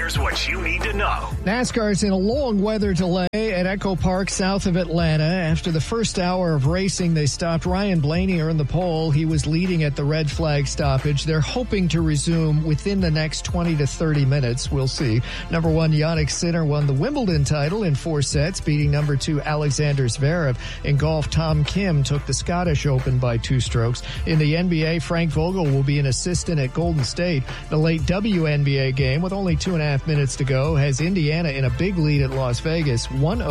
Here's what you need to know. NASCAR's in a long weather delay at Echo Park south of Atlanta. After the first hour of racing, they stopped. Ryan Blaney earned the pole. He was leading at the red flag stoppage. They're hoping to resume within the next 20 to 30 minutes. We'll see. Number 1, Jannik Sinner won the Wimbledon title in 4 sets, beating number 2, Alexander Zverev. In golf, Tom Kim took the Scottish Open by 2 strokes. In the NBA, Frank Vogel will be an assistant at Golden State. The late WNBA game, with only 2.5 minutes to go, has Indiana in a big lead at Las Vegas,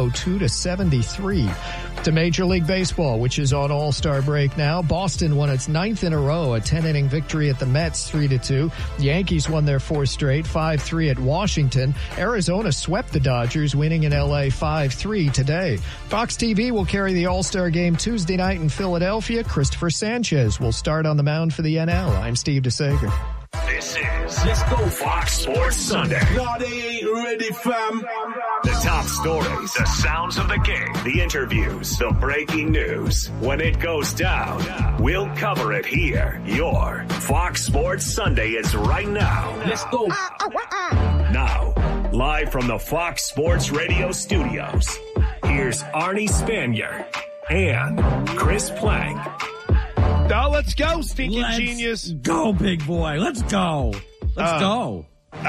102-73. To Major League Baseball, which is on All-Star break now. Boston won its 9th in a row, a 10-inning victory at the Mets, 3-2. Yankees won their 4th straight, 5-3 at Washington. Arizona swept the Dodgers, winning in L.A. 5-3 today. Fox TV will carry the All-Star game Tuesday night in Philadelphia. Christopher Sanchez will start on the mound for the NL. I'm Steve DeSager. This is Let's Go Fox Sports Sunday. No, they ain't ready, fam. The top stories, the sounds of the game, the interviews, the breaking news. When it goes down, we'll cover it here. Your Fox Sports Sunday is right now. Let's go. Now, live from the Fox Sports Radio studios, here's Arnie Spanier and Chris Plank. Now let's go, stinking genius. Go, big boy. Let's go. Let's go.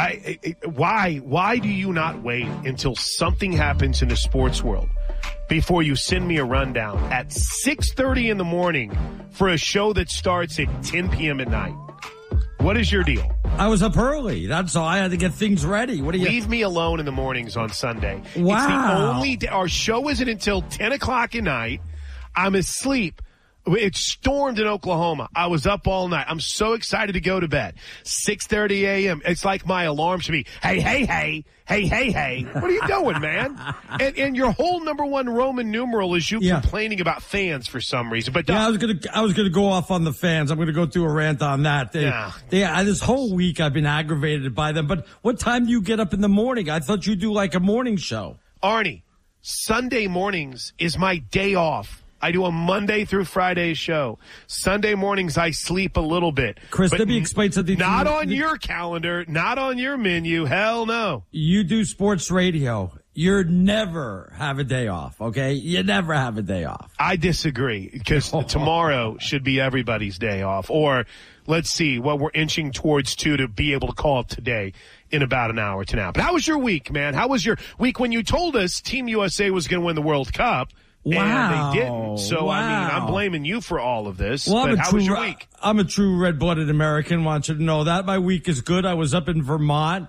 Why do you not wait until something happens in the sports world before you send me a rundown at 6:30 in the morning for a show that starts at 10 p.m. at night? What is your deal? I was up early. That's all. I had to get things ready. What do you? Leave me alone in the mornings on Sunday. Wow. It's the only day. Our show isn't until 10 o'clock at night. I'm asleep. It stormed in Oklahoma. I was up all night. I'm so excited to go to bed. 6:30 a.m. It's like my alarm should be, hey, hey, hey, hey, hey, hey. What are you doing, man? And your whole number 1 Roman numeral is you complaining about fans for some reason. But I was gonna go off on the fans. I'm gonna go through a rant on that. This whole week I've been aggravated by them. But what time do you get up in the morning? I thought you do like a morning show. Arnie, Sunday mornings is my day off. I do a Monday through Friday show. Sunday mornings, I sleep a little bit. Chris, let me explain something to you. Not on your calendar, not on your menu. Hell no. You do sports radio. You never have a day off, okay? You never have a day off. I disagree, because tomorrow should be everybody's day off. Or, let's see, we're inching towards 2 to be able to call it today in about an hour to now. But how was your week, man? How was your week when you told us Team USA was going to win the World Cup? Wow. And they didn't. So, I mean, I'm blaming you for all of this. Well, but how was your week? I'm a true red-blooded American. Want you to know that. My week is good. I was up in Vermont.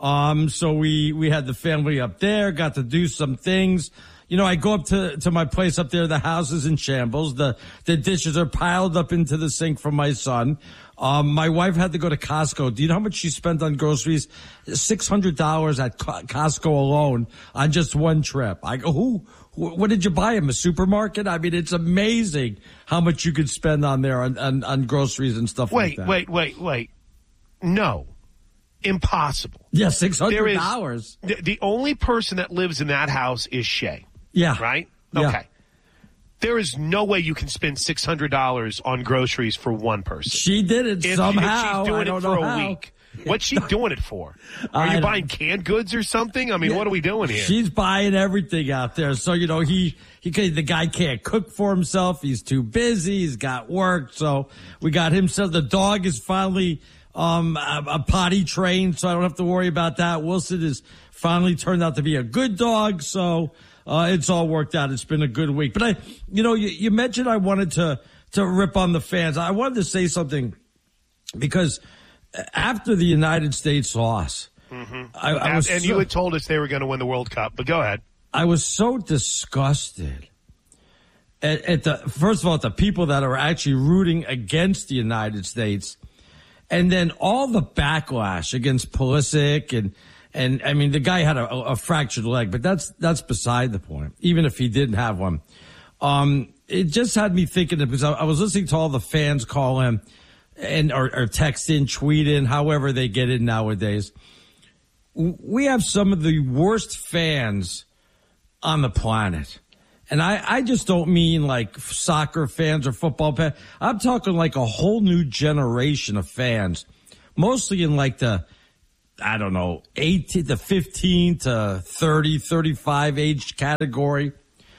So we had the family up there, got to do some things. You know, I go up to my place up there. The house is in shambles. The dishes are piled up into the sink from my son. My wife had to go to Costco. Do you know how much she spent on groceries? $600 at Costco alone on just one trip. I go, what did you buy him? A supermarket? I mean, it's amazing how much you could spend on there on groceries and stuff like that. Wait. No. Impossible. Yeah, $600. The only person that lives in that house is Shay. Yeah. Right? Yeah. Okay. There is no way you can spend $600 on groceries for one person. She did it somehow. If she's doing it for a week. What's she doing it for? Are you buying canned goods or something? I mean, what are we doing here? She's buying everything out there. So, you know, the guy can't cook for himself. He's too busy. He's got work. So we got him. So the dog is finally, a potty trained. So I don't have to worry about that. Wilson has finally turned out to be a good dog. So, it's all worked out. It's been a good week. But you mentioned I wanted to rip on the fans. I wanted to say something because after the United States loss, you had told us they were going to win the World Cup, but go ahead. I was so disgusted at first of all, at the people that are actually rooting against the United States, and then all the backlash against Pulisic and I mean, the guy had a fractured leg, but that's beside the point, even if he didn't have one. It just had me thinking, because I was listening to all the fans call him or text in, tweet in, however they get in nowadays. We have some of the worst fans on the planet. And I just don't mean like soccer fans or football fans. I'm talking like a whole new generation of fans, mostly in like I don't know, 18 to 15 to 30, 35 age category.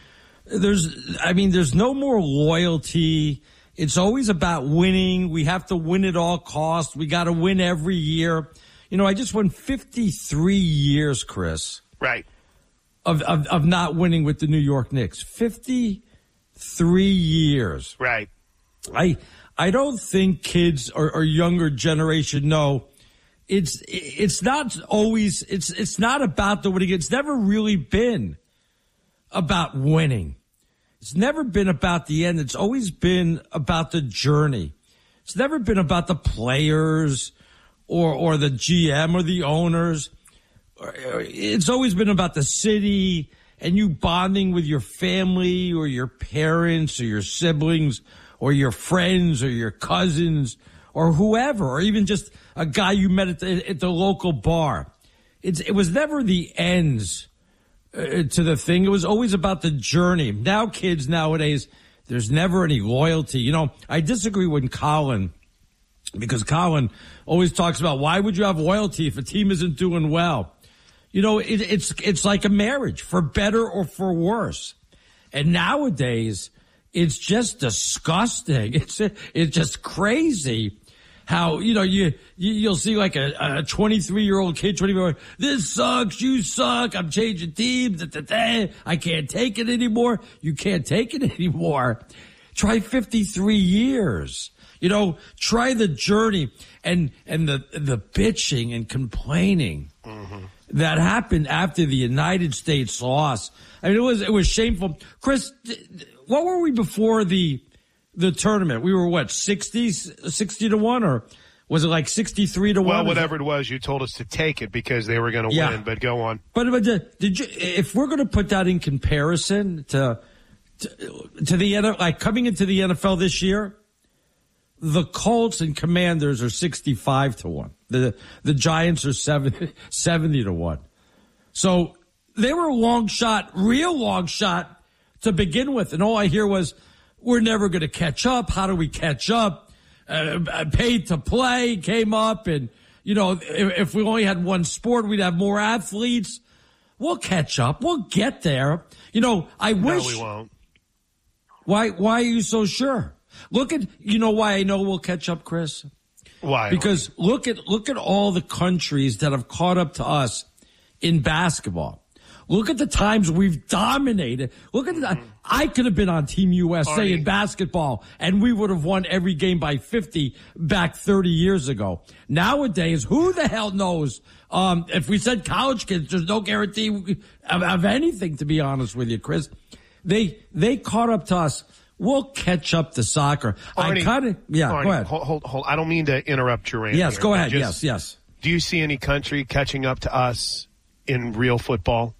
There's no more loyalty. It's always about winning. We have to win at all costs. We got to win every year. I just won 53 years, Chris. Right. Of not winning with the New York Knicks. 53 years. Right. I don't think kids or younger generation know it's not always it's not about the winning. It's never really been about winning. It's never been about the end. It's always been about the journey. It's never been about the players or the GM or the owners. It's always been about the city and you bonding with your family or your parents or your siblings or your friends or your cousins or whoever, or even just a guy you met at the local bar. It was never the ends to the thing. It was always about the journey. Now kids nowadays, there's never any loyalty. I disagree with Colin, because Colin always talks about why would you have loyalty if a team isn't doing well? It's like a marriage, for better or for worse. And nowadays, it's just disgusting. It's just crazy how, you'll see like a 23-year-old kid, 24, this sucks, you suck, I'm changing teams, I can't take it anymore. You can't take it anymore. Try 53 years. Try the journey and the bitching and complaining that happened after the United States loss. I mean, it was shameful. Chris, what were we before the tournament? We were what, 60 to 1, or was it like 63 to 1? Well, whatever it was, you told us to take it because they were going to win, but go on. But did you, if we're going to put that in comparison to the, like coming into the NFL this year, the Colts and Commanders are 65 to 1. The Giants are 70 to 1. So they were real long shot to begin with. And all I hear was, we're never going to catch up. How do we catch up? Paid to play came up. And, if we only had one sport, we'd have more athletes. We'll catch up. We'll get there. I wish. No, we won't. Why are you so sure? Look at, why I know we'll catch up, Chris? Why? Because look at all the countries that have caught up to us in basketball. Look at the times we've dominated. Look at I could have been on Team USA in basketball, and we would have won every game by 50 back 30 years ago. Nowadays, who the hell knows? If we said college kids, there's no guarantee of anything, to be honest with you, Chris. They caught up to us. We'll catch up to soccer. Arnie, go ahead. Hold. I don't mean to interrupt your rant. Yes, here, go ahead. Yes. Do you see any country catching up to us in real football?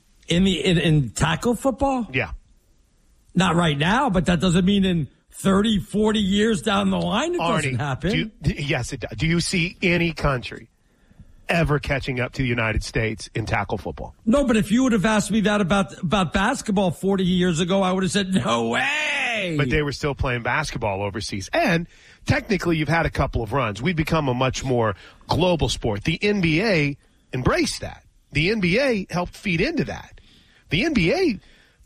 In tackle football? Yeah. Not right now, but that doesn't mean in 30, 40 years down the line it doesn't happen. Yes, it does. Do you see any country ever catching up to the United States in tackle football? No, but if you would have asked me that about basketball 40 years ago, I would have said, no way. But they were still playing basketball overseas. And technically, you've had a couple of runs. We've become a much more global sport. The NBA embraced that. The NBA helped feed into that. The NBA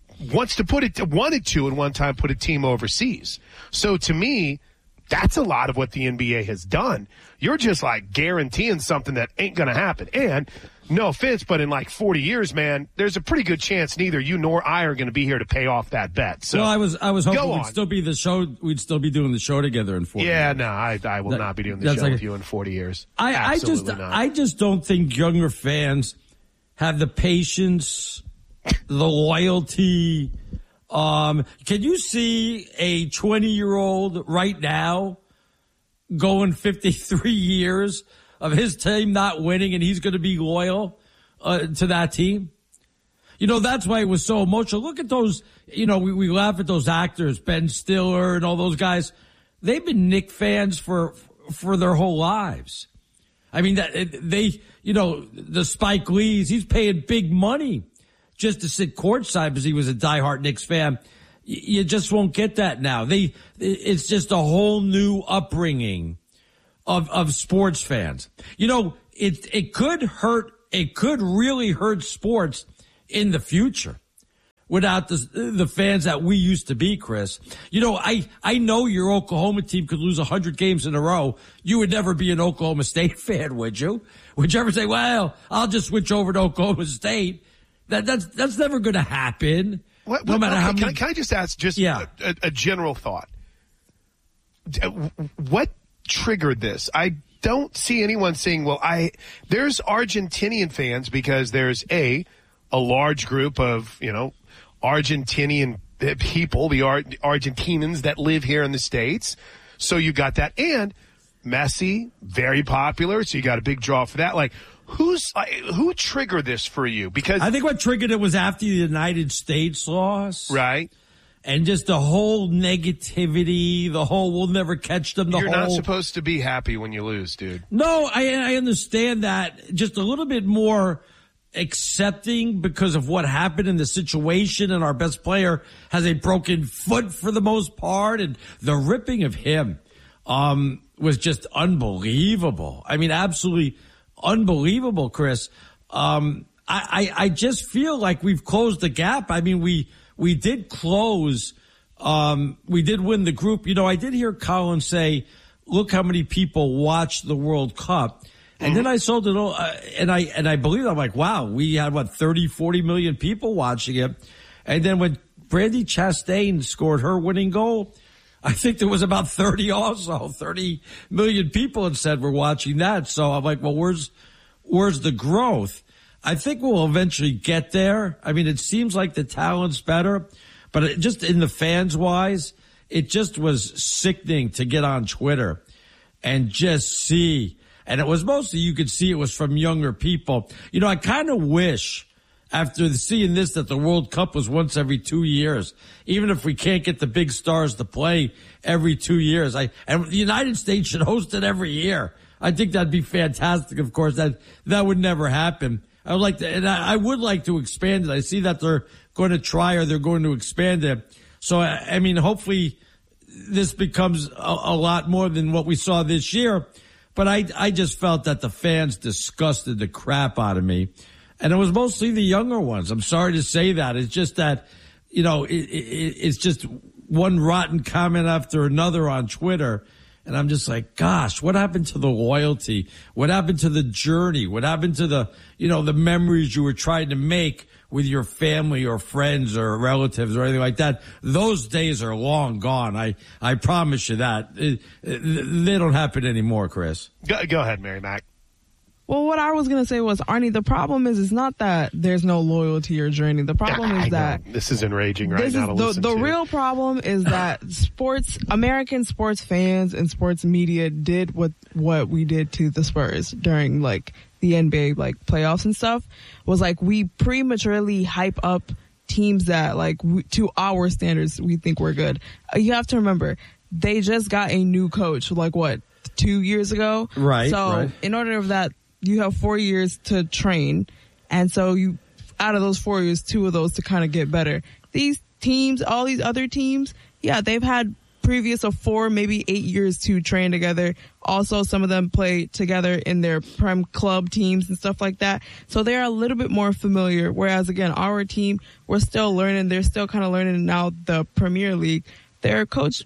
wanted to at one time put a team overseas. So to me, that's a lot of what the NBA has done. You're just like guaranteeing something that ain't going to happen. And no offense, but in like 40 years, man, there's a pretty good chance neither you nor I are going to be here to pay off that bet. So, well, I was hoping we'd still be we'd still be doing the show together in 40 years. Yeah, no, I will not be doing the show with you in 40 years. I just don't think younger fans have the patience, the loyalty. Can you see a 20-year-old right now going 53 years of his team not winning and he's going to be loyal to that team? That's why it was so emotional. Look at those, we laugh at those actors, Ben Stiller and all those guys. They've been Knick fans for their whole lives. I mean, the Spike Lee's, he's paying big money just to sit courtside because he was a diehard Knicks fan. You just won't get that now. It's just a whole new upbringing of sports fans. it could hurt. It could really hurt sports in the future without the fans that we used to be, Chris. You know, I know your Oklahoma team could lose 100 games in a row. You would never be an Oklahoma State fan, would you? Would you ever say, well, I'll just switch over to Oklahoma State? That's never going to happen. No matter how many. Can I just ask a general thought? What triggered this? I don't see anyone saying, well, there's Argentinian fans because there's a large group of, Argentinian people, the Argentinians that live here in the States. So you got that. And Messi, very popular. So you got a big draw for that. Like, who triggered this for you? Because I think what triggered it was after the United States loss. Right. And just the whole negativity, the whole we'll never catch them. You're not supposed to be happy when you lose, dude. No, I understand that. Just a little bit more accepting because of what happened in the situation, and our best player has a broken foot for the most part, and the ripping of him was just unbelievable. I mean, absolutely unbelievable, Chris. I just feel like we've closed the gap. I mean, we did close. We did win the group. I did hear Colin say, look how many people watched the World Cup. And then I saw it all, and I believe, I'm like, wow, we had 30, 40 million people watching it. And then when Brandi Chastain scored her winning goal, I think there was about 30 million people and said we're watching that. So I'm like, well, where's the growth? I think we'll eventually get there. I mean, it seems like the talent's better, but just in the fans wise, it just was sickening to get on Twitter and just see. And it was mostly, you could see it was from younger people. I kind of wish after seeing this that the World Cup was once every 2 years, even if we can't get the big stars to play every 2 years. And the United States should host it every year. I think that'd be fantastic. Of course, that would never happen. I would like to expand it. I see that they're going to try or they're going to expand it. So, I mean, hopefully this becomes a lot more than what we saw this year. But I just felt that the fans disgusted the crap out of me. And it was mostly the younger ones. I'm sorry to say that. It's just that, it's just one rotten comment after another on Twitter. And I'm just like, gosh, what happened to the loyalty? What happened to the journey? What happened to the memories you were trying to make with your family or friends or relatives or anything like that? Those days are long gone. I promise you that. They don't happen anymore, Chris. Go ahead, Mary Mac. Well, what I was going to say was, Arnie, the problem is not that there's no loyalty or journey. The problem is that this is enraging right now to listen to. The real problem is that American sports fans and sports media did what we did to the Spurs during the NBA playoffs and stuff. Was we prematurely hype up teams that to our standards we think we're good. You have to remember, they just got a new coach 2 years ago. Right. So in order for that, you have 4 years to train. And so out of those 4 years, 2 of those to kind of get better. These teams, all these other teams, yeah, they've had previous of 4, maybe 8 years to train together. Also, some of them play together in their prem club teams and stuff like that. So they're a little bit more familiar. Whereas again, our team, we're still learning. They're still kind of learning now the Premier League. They're coached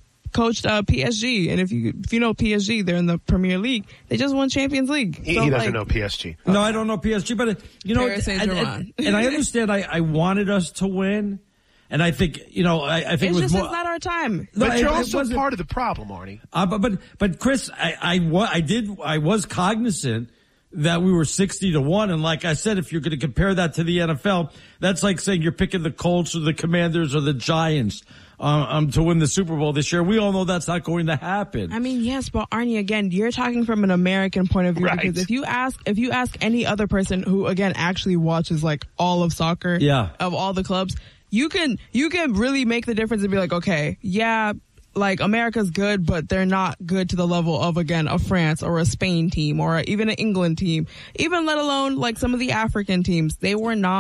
PSG, and if you know PSG, they're in the Premier League. They just won Champions League. He doesn't know PSG. No, I don't know PSG, but Paris Saint-Germain. And I understand. I wanted us to win, and I think I think it's it was more. It's not our time. No, but you're also part of the problem, Arnie. But Chris, I was cognizant that we were 60-1, and like I said, if you're going to compare that to the NFL, that's like saying you're picking the Colts or the Commanders or the Giants to win the Super Bowl this year. We all know that's not going to happen. I mean, yes, but Arnie, again, you're talking from an American point of view, right? Because if you ask any other person who again actually watches all of soccer, of all the clubs, you can really make the difference and be like, okay, yeah, America's good, but they're not good to the level of, again, a France or a Spain team or even an England team, even let alone some of the African teams. They were not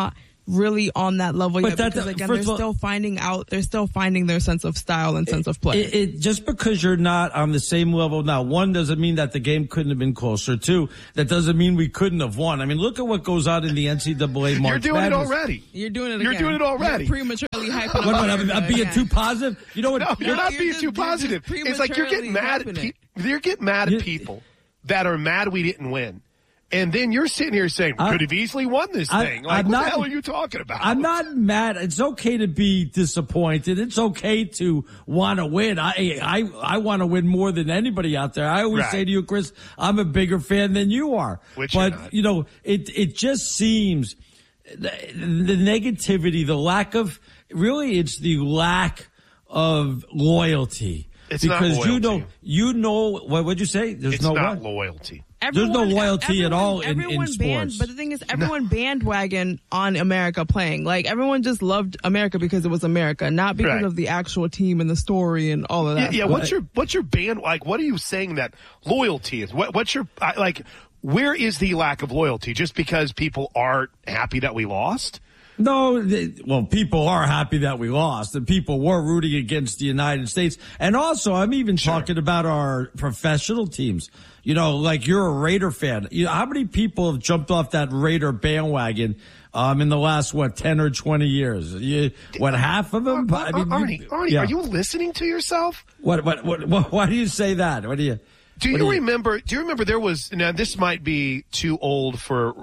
really on that level But yet, because again, they're still finding their sense of style and sense of play. Just because you're not on the same level now, one, doesn't mean that the game couldn't have been closer. Two, that doesn't mean we couldn't have won. I mean, look at what goes on in the NCAA March You're doing Madness. it already. You're doing it You're doing it already. You're prematurely hyping What, up. I'm being too positive? You know what? No, you're not being too you're positive. just It's like you're getting mad at people. You're getting mad at people that are mad we didn't win. And then you're sitting here saying, we could have easily won this thing. Like, what the hell are you talking about? I'm not mad. It's okay to be disappointed. It's okay to want to win. I want to win more than anybody out there. I always say to you, Chris, I'm a bigger fan than you are. Which but, you know, it just seems the negativity, the lack of, really, it's the lack of loyalty. It's because not loyalty. you know, what would you say? It's not loyalty. There's no loyalty at all in sports. But the thing is, everyone bandwagoned on America playing. Like, everyone just loved America because it was America, not because of the actual team and the story and all of that. Yeah, what's your band, like, what are you saying that loyalty is? What's your, like, where is the lack of loyalty? Just because people aren't happy that we lost? No, well, people are happy that we lost, and people were rooting against the United States. And also, I'm even talking about our professional teams. You know, like, you're a Raider fan. You know, how many people have jumped off that Raider bandwagon in the last, 10 or 20 years? Half of them? Arnie, are you listening to yourself? What, why do you say that? Do you remember there was, now this might be too old for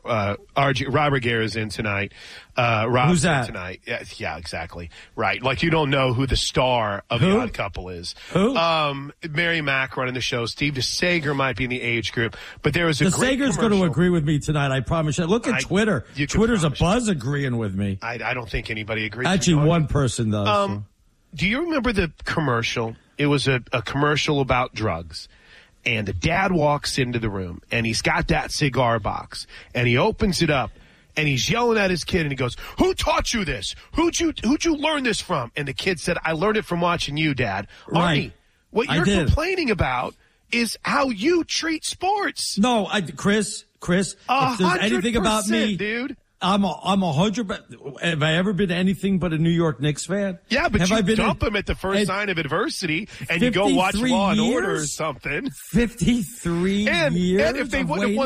Robert Guerra's in tonight. Who's that? Tonight. Yeah, exactly. Right. Like, you don't know who the star of The Odd Couple is. Who? Mary Mack running the show. Steve DeSager might be in the age group, but there was a great DeSager's going to agree with me tonight, I promise you. Look at Twitter. Twitter's a buzz agreeing with me. I don't think anybody agrees. Actually, one person does. Do you remember the commercial? It was a commercial about drugs. And the dad walks into the room, and he's got that cigar box, and he opens it up, and he's yelling at his kid, and he goes, "Who taught you this? Who'd you learn this from?" And the kid said, "I learned it from watching you, Dad." Right. Arnie, what you're complaining about is how you treat sports. No, Chris, if there's anything about me, dude. I'm 100%. Have I ever been anything but a New York Knicks fan? Yeah, but you dump them at the first sign of adversity, and you go watch Law and Order or something. 53 years. And if they wouldn't have won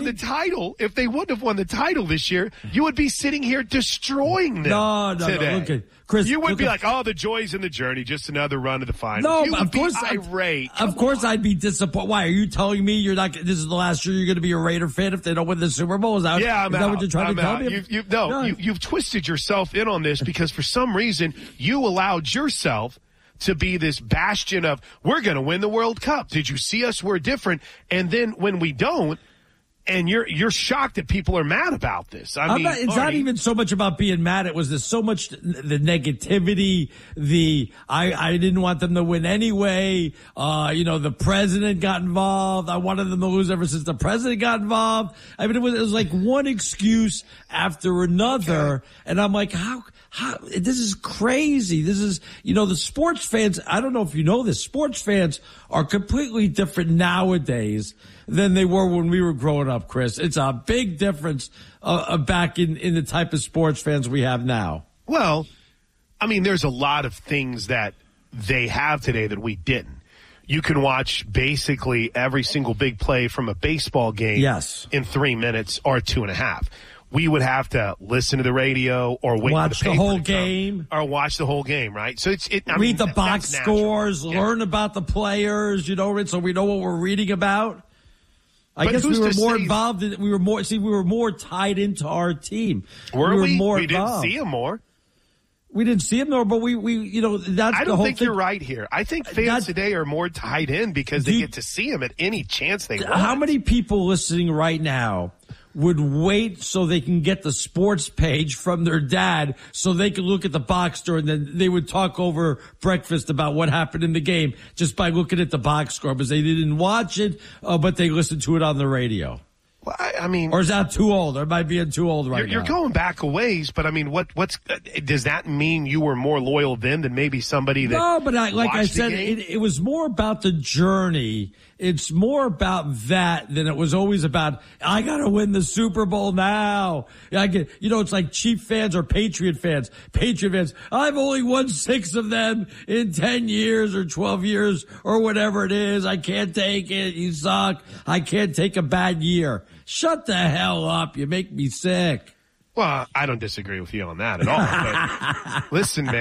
the title, this year, you would be sitting here destroying them. today. No. Look at Chris. You would be like, "Oh, the joys in the journey, just another run to the finals." No, you of course, irate. Of course, I'd be disappointed. Why are you telling me you're not? This is the last year you're going to be a Raider fan if they don't win the Super Bowl? Is that what you're trying to tell me? You've twisted yourself in on this because for some reason you allowed yourself to be this bastion of, we're going to win the World Cup. Did you see us? We're different. And then when we don't, and you're shocked that people are mad about this. It's not even so much about being mad. It was so much the negativity, I didn't want them to win anyway. The president got involved. I wanted them to lose ever since the president got involved. I mean, it was like one excuse after another. Okay. And I'm like, how, this is crazy. This is, the sports fans, I don't know if you know this, sports fans are completely different nowadays than they were when we were growing up, Chris. It's a big difference back in the type of sports fans we have now. Well, I mean, there's a lot of things that they have today that we didn't. You can watch basically every single big play from a baseball game in 3 minutes or 2.5. We would have to listen to the radio or wait watch for the the whole game, or watch the whole game, right? So read the box scores, learn about the players, so we know what we're reading about. I guess we were more involved. We were more tied into our team. Were we? More we involved. Didn't see him more. We didn't see him more, but that's I the whole don't think thing. you're right here. I think fans today are more tied in because they get to see him at any chance they want. How many people listening right now would wait so they can get the sports page from their dad so they can look at the box score, and then they would talk over breakfast about what happened in the game just by looking at the box score because they didn't watch it, but they listened to it on the radio? Well, I mean, or is that too old? Or am I being too old right now? You're going back a ways, but I mean, what's does that mean? You were more loyal then than maybe somebody that? No, but like I said, it was more about the journey. It's more about that than it was always about, I got to win the Super Bowl now. It's like Chief fans or Patriot fans. Patriot fans, I've only won 6 of them in 10 years or 12 years or whatever it is. I can't take it. You suck. I can't take a bad year. Shut the hell up. You make me sick. Well, I don't disagree with you on that at all. But listen, man.